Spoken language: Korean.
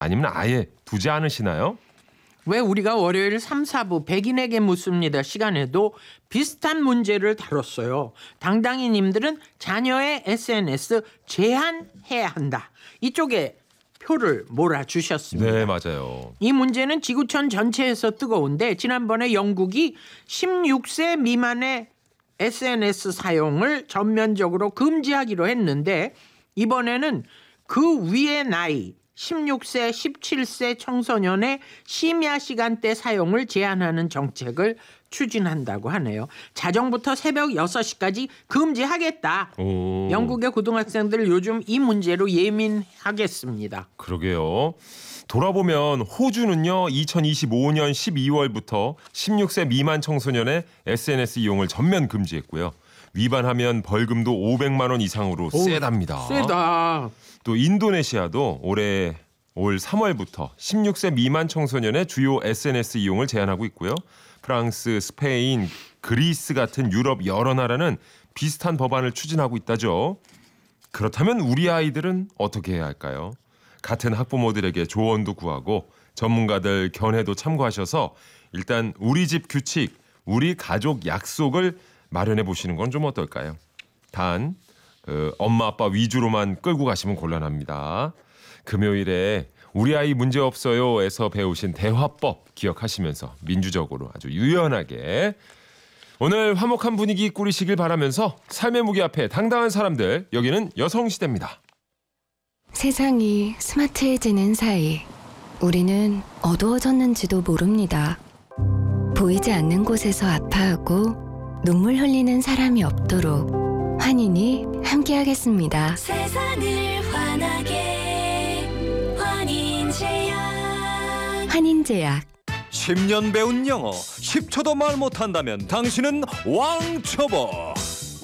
아니면 아예 두지 않으시나요? 왜 우리가 월요일 3, 4부 백인에게 묻습니다 시간에도 비슷한 문제를 다뤘어요. 당당히님들은 자녀의 SNS 제한해야 한다. 이쪽에 표를 몰아주셨습니다. 네, 맞아요. 이 문제는 지구촌 전체에서 뜨거운데 지난번에 영국이 16세 미만의 SNS 사용을 전면적으로 금지하기로 했는데 이번에는 그 위의 나이 16세, 17세 청소년의 심야 시간대 사용을 제한하는 정책을 추진한다고 하네요. 자정부터 새벽 6시까지 금지하겠다. 오. 영국의 고등학생들 요즘 이 문제로 예민하겠습니다. 그러게요. 돌아보면 호주는요 2025년 12월부터 16세 미만 청소년의 SNS 이용을 전면 금지했고요. 위반하면 벌금도 500만 원 이상으로 세답니다. 세다. 또 인도네시아도 올 3월부터 16세 미만 청소년의 주요 SNS 이용을 제한하고 있고요. 프랑스, 스페인, 그리스 같은 유럽 여러 나라는 비슷한 법안을 추진하고 있다죠. 그렇다면 우리 아이들은 어떻게 해야 할까요? 같은 학부모들에게 조언도 구하고 전문가들 견해도 참고하셔서 일단 우리 집 규칙, 우리 가족 약속을 마련해 보시는 건 좀 어떨까요? 단 엄마 아빠 위주로만 끌고 가시면 곤란합니다. 금요일에 우리 아이 문제 없어요에서 배우신 대화법 기억하시면서 민주적으로 아주 유연하게 오늘 화목한 분위기 꾸리시길 바라면서 삶의 무게 앞에 당당한 사람들, 여기는 여성시대입니다. 세상이 스마트해지는 사이 우리는 어두워졌는지도 모릅니다. 보이지 않는 곳에서 아파하고 눈물 흘리는 사람이 없도록 환인이 함께하겠습니다. 세상을 환하게 환인제약. 환인제약. 10년 배운 영어 10초도 말 못한다면 당신은 왕초보.